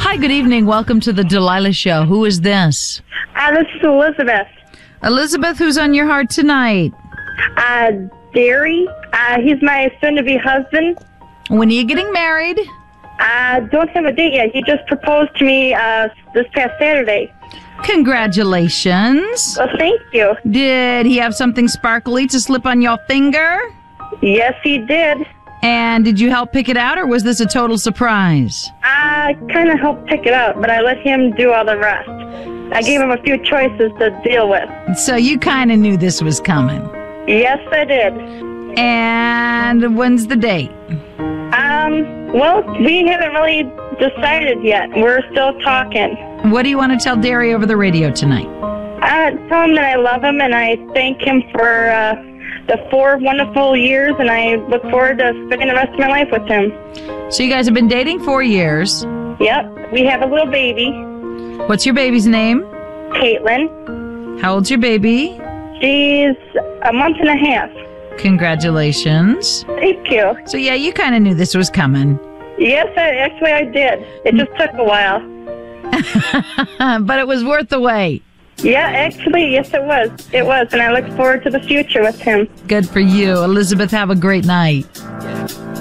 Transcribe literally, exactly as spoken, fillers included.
Hi, good evening. Welcome to the Delilah Show. Who is this? Uh, this is Elizabeth. Elizabeth, who's on your heart tonight? Uh, Derry. Uh, he's my soon-to-be husband. When are you getting married? Uh, don't have a date yet. He just proposed to me uh, this past Saturday. Congratulations. Well, thank you. Did he have something sparkly to slip on your finger? Yes, he did. And did you help pick it out, or was this a total surprise? I kind of helped pick it out, but I let him do all the rest. I gave him a few choices to deal with. So you kind of knew this was coming. Yes, I did. And when's the date? Um, well, we haven't really decided yet. We're still talking. What do you want to tell Derry over the radio tonight? Uh, tell him that I love him and I thank him for uh, the four wonderful years, and I look forward to spending the rest of my life with him. So you guys have been dating four years. Yep. We have a little baby, What's your baby's name? Caitlin. How old's your baby? She's a month and a half. Congratulations. Thank you. So yeah, you kind of knew this was coming. Yes, I, actually I did. It just took a while. But it was worth the wait. Yeah, actually, yes, it was. It was, and I look forward to the future with him. Good for you. Elizabeth, have a great night.